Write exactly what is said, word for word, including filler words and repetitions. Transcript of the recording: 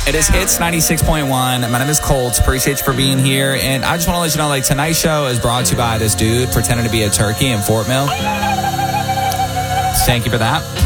It is Hits ninety-six point one. My name is Colt. Appreciate you for being here. And I just want to let you know, like, tonight's show is brought to you by this dude pretending to be a turkey in Fort Mill. Thank you for that.